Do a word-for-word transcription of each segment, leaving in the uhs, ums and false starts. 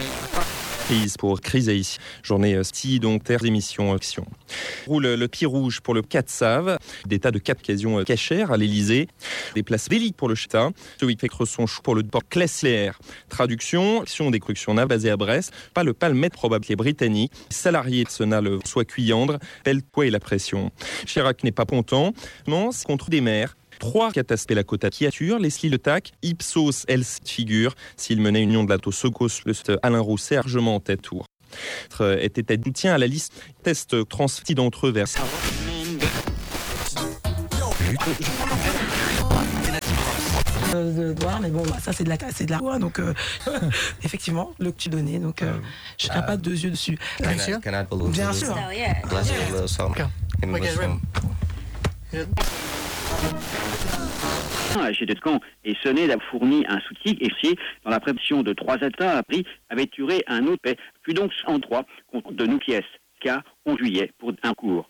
Crise pour crise ici. Journée sti donc terre d'émission action. Roule le pied rouge pour le quatre Save. Des tas de quatre occasions cachères à l'Elysée. Des places d'élite pour le Chita. Celui qui fait Cresson chou pour le port Clessler. Traduction, action des cructions basée à Brest. Pas le palmette probable qui est britannique. Salarié Arsenal soit Cuyandre. Pelle poids et la pression. Chirac n'est pas content. Non, c'est contre des maires. Trois cataspés la côte à Kiature, Leslie Le Tac, Ipsos, elle figure. S'il menait une union de l'Ato Secos, le Alain Rousset, largement en tête tour. Était soutien à la liste test transfti d'entre eux vers. De voir, mais bon, ça c'est de la c'est de la loi, donc euh, effectivement, le que tu donnais, donc euh, je n'ai pas deux yeux dessus. Bien sûr. Bien sûr. H de Caen et Sonnet a fourni un soutien et dans la prévention de trois attentats a pris avait tué un autre paix, puis donc en trois contre de nous pièces, car en juillet pour un cours.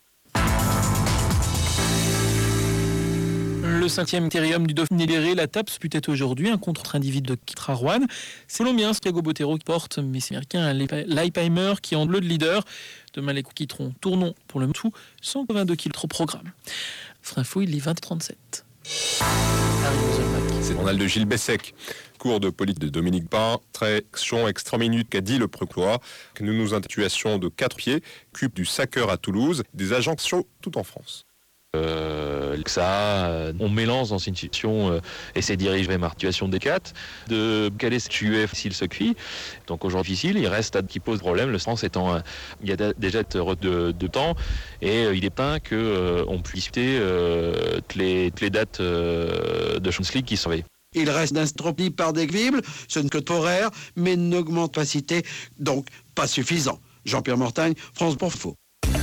Le cinquième Ethereum du Dauphiné libéré, la T A P S peut être aujourd'hui un contre individu de Kitra Rouen. C'est Colombien, Thiago Botero qui porte, mais c'est américain, Leipheimer qui est en bleu de leader. Demain, les coups quitteront tournons pour le tout, cent vingt-deux kilomètres au programme. Frinfo, il est vingt trente-sept. C'est le journal de Gilles Bessec. Cours de police de Dominique Bain, très action extra minute qu'a dit le procureur, que nous nous intituations de quatre pieds, cube du Saceur à Toulouse, des agentions tout en France. Euh, ça, euh, on mélange dans une situation euh, et c'est dirigé vers l'articulation des quatre de quel est U F s'il se cuit. Donc aujourd'hui difficile, il reste à qui pose problème. Le sens étant, euh, il y a d- déjà de, de, de temps et euh, il est pas que euh, on puisse discuter euh, toutes les, toutes les dates euh, de Champions League qui sont veillées. Il reste d'instropie par décrible, ce n'est que horaire, mais n'augmente pas cité, donc pas suffisant. Jean-Pierre Mortagne, France Info.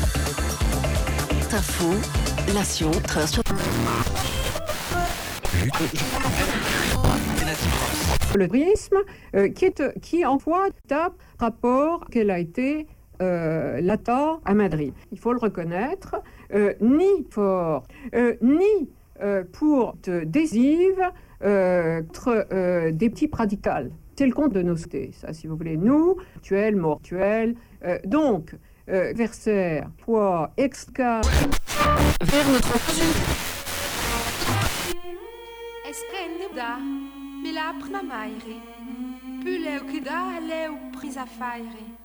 Info, Nation, train sur... Le prisme euh, qui, est, qui envoie tape rapport qu'elle a été euh, l'attard à Madrid. Il faut le reconnaître, euh, ni fort, euh, ni euh, pour te désive euh, entre, euh, des petits radicales. C'est le compte de nos sociétés, ça, si vous voulez. Nous, actuels, mortuels, euh, donc, euh, versaire, poids, exca... Vers notre Esprende da, bila prna maire, puleu que da leu prisa faire.